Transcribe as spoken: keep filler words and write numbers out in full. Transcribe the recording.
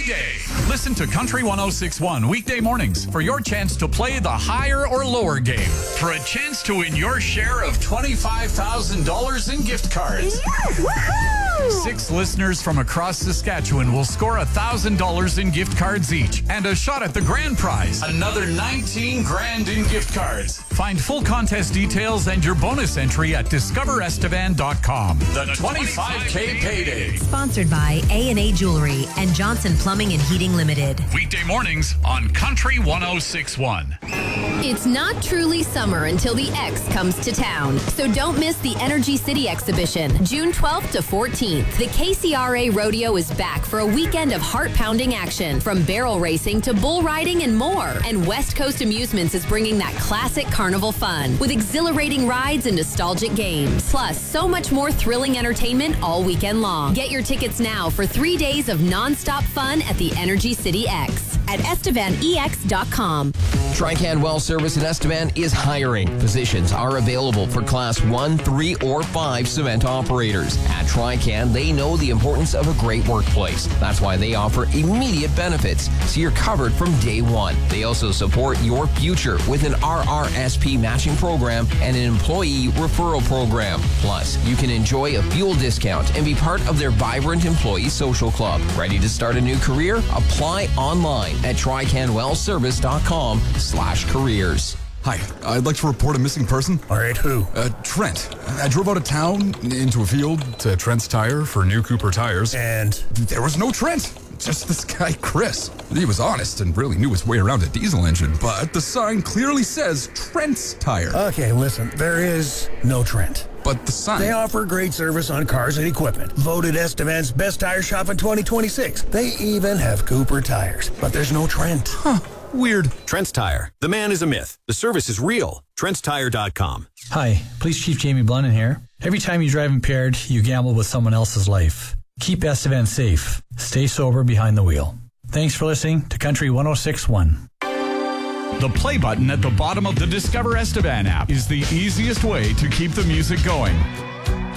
Payday. Listen to Country one oh six point one weekday mornings for your chance to play the higher or lower game for a chance to win your share of twenty-five thousand dollars in gift cards. Woohoo! Six listeners from across Saskatchewan will score one thousand dollars in gift cards each and a shot at the grand prize, another nineteen grand in gift cards. Find full contest details and your bonus entry at discover estevan dot com. The twenty-five K Payday. Sponsored by A and A Jewelry and Johnson Plumbing and Heating Limited. Weekday mornings on Country one oh six point one. It's not truly summer until the X comes to town, so don't miss the Energy City exhibition, June twelfth to fourteenth. The K C R A Rodeo is back for a weekend of heart-pounding action, from barrel racing to bull riding and more. And West Coast Amusements is bringing that classic carnival fun with exhilarating rides and nostalgic games. Plus, so much more thrilling entertainment all weekend long. Get your tickets now for three days of non-stop fun at the Energy City X at estevan e x dot com. Trican Well Service in Estevan is hiring. Positions are available for Class one, three, or five cement operators. At Trican, they know the importance of a great workplace. That's why they offer immediate benefits, so you're covered from day one. They also support your future with an R R S P matching program and an employee referral program. Plus, you can enjoy a fuel discount and be part of their vibrant employee social club. Ready to start a new career? Apply online at trican well service dot com slash careers. Hi, I'd like to report a missing person. All right, who? Uh, Trent. I drove out of town into a field to Trent's Tire for new Cooper tires. And? There was no Trent. Just this guy, Chris. He was honest and really knew his way around a diesel engine, but the sign clearly says Trent's Tire. Okay, listen, there is no Trent. But the sign... They offer great service on cars and equipment. Voted Estevan's best tire shop in twenty twenty-six. They even have Cooper tires. But there's no Trent. Huh. Weird. Trent's Tire. The man is a myth. The service is real. Trents Tire dot com. Hi, Police Chief Jamie Blunden here. Every time you drive impaired, you gamble with someone else's life. Keep Estevan safe. Stay sober behind the wheel. Thanks for listening to Country one oh six point one. The play button at the bottom of the Discover Estevan app is the easiest way to keep the music going.